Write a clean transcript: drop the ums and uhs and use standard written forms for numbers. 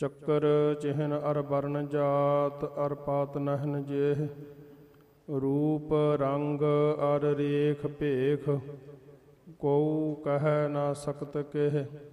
ਚੱਕਰ ਚਿਹਨ ਅਰ ਵਰਨ ਜਾਤ ਅਰ ਪਾਤ ਨਹਨ ਜੇਹ ਰੂਪ ਰੰਗ ਅਰ ਰੇਖ ਭੇਖ ਕਉ ਕਹਿ ਨਾ ਸਕਤ ਕਿਹ